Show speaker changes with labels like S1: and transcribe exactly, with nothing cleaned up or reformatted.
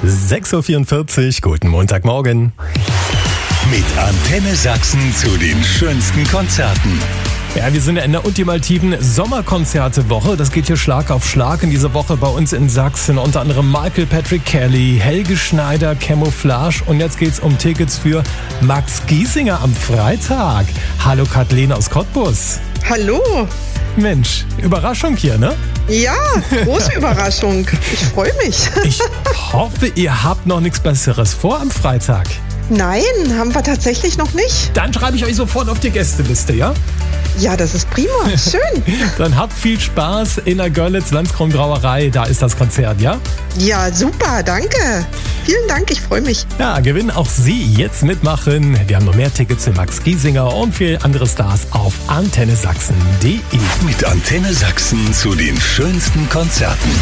S1: sechs Uhr vierundvierzig, guten Montagmorgen.
S2: Mit Antenne Sachsen zu den schönsten Konzerten.
S1: Ja, wir sind ja in der ultimativen Sommerkonzertewoche. Das geht hier Schlag auf Schlag in dieser Woche bei uns in Sachsen. Unter anderem Michael Patrick Kelly, Helge Schneider, Camouflage. Und jetzt geht's um Tickets für Max Giesinger am Freitag. Hallo Kathleen aus Cottbus.
S3: Hallo.
S1: Mensch, Überraschung hier, ne?
S3: Ja, große Überraschung. Ich freue mich.
S1: Ich hoffe, ihr habt noch nichts Besseres vor am Freitag.
S3: Nein, haben wir tatsächlich noch nicht.
S1: Dann schreibe ich euch sofort auf die Gästeliste, ja?
S3: Ja, das ist prima. Schön.
S1: Dann habt viel Spaß in der Görlitz-Landskron-Brauerei. Da ist das Konzert, ja?
S3: Ja, super, danke. Vielen Dank, ich freue mich.
S1: Ja, gewinnen auch Sie jetzt mitmachen. Wir haben noch mehr Tickets für Max Giesinger und viele andere Stars auf antenne sachsen punkt de.
S2: Mit Antenne Sachsen zu den schönsten Konzerten.